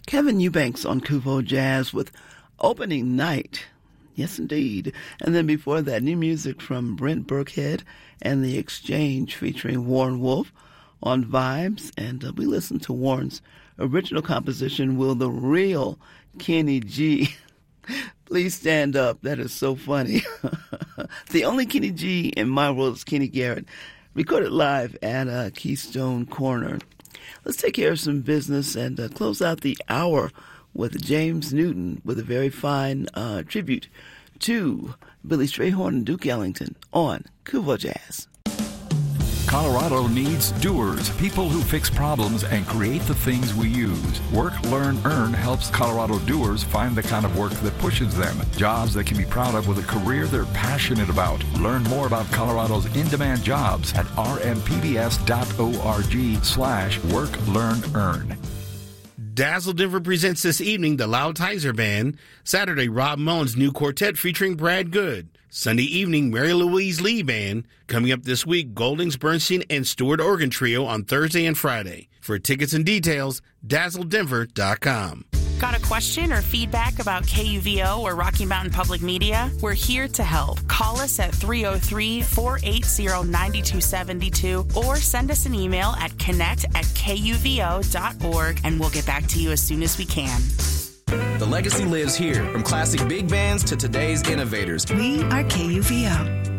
Kevin Eubanks on Kuvo Jazz with Opening Night. Yes, indeed. And then before that, new music from Brent Burkhead and The Exchange featuring Warren Wolf on Vibes. And we listened to Warren's original composition, Will the Real Kenny G Please Stand Up? That is so funny. The only Kenny G in my world is Kenny Garrett. Recorded live at Keystone Corner. Let's take care of some business and close out the hour with James Newton with a very fine tribute to Billy Strayhorn and Duke Ellington on Kuvo Jazz. Colorado needs doers, people who fix problems and create the things we use. Work, Learn, Earn helps Colorado doers find the kind of work that pushes them. Jobs they can be proud of with a career they're passionate about. Learn more about Colorado's in-demand jobs at rmpbs.org/Work, Learn, Earn. Dazzle Denver presents this evening the Loud Tizer Band. Saturday, Rob Mullins' new quartet featuring Brad Good. Sunday evening, Mary Louise Lee Band. Coming up this week, Goldings, Bernstein, and Stewart Organ Trio on Thursday and Friday. For tickets and details, dazzledenver.com. Got a question or feedback about KUVO or Rocky Mountain Public Media? We're here to help. Call us at 303-480-9272 or send us an email at connect@kuvo.org and we'll get back to you as soon as we can. The legacy lives here, from classic big bands to today's innovators. We are KUVO.